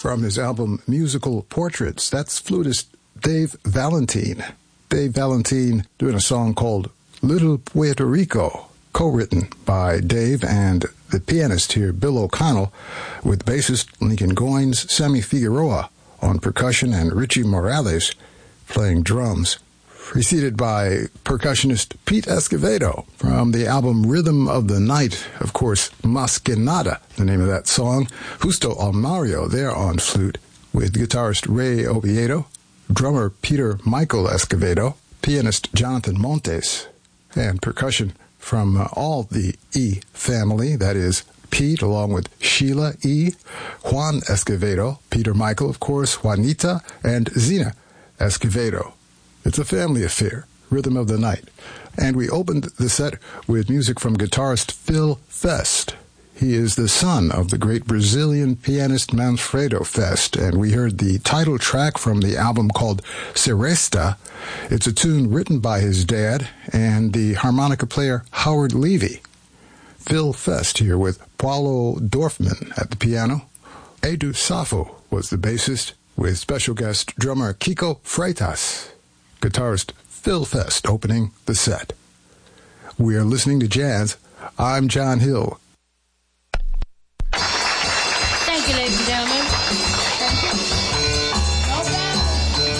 from his album Musical Portraits. That's flutist Dave Valentine. Dave Valentine doing a song called Little Puerto Rico, co-written by Dave and the pianist here, Bill O'Connell, with bassist Lincoln Goines, Sammy Figueroa on percussion, and Richie Morales playing drums. Preceded by percussionist Pete Escovedo from the album Rhythm of the Night. Of course, Mas Que Nada, the name of that song. Justo Almario there on flute, with guitarist Ray Oviedo, drummer Peter Michael Escovedo, pianist Jonathan Montes, and percussion from all the E family, that is Pete along with Sheila E., Juan Escovedo, Peter Michael, of course, Juanita, and Zena Escovedo. It's a family affair, Rhythm of the Night. And we opened the set with music from guitarist Phil Fest. He is the son of the great Brazilian pianist Manfredo Fest, and we heard the title track from the album called Seresta. It's a tune written by his dad and the harmonica player Howard Levy. Phil Fest here with Paulo Dorfman at the piano. Edu Safo was the bassist, with special guest drummer Kiko Freitas. Guitarist Phil Fest opening the set. We are listening to jazz. I'm John Hill. Thank you, ladies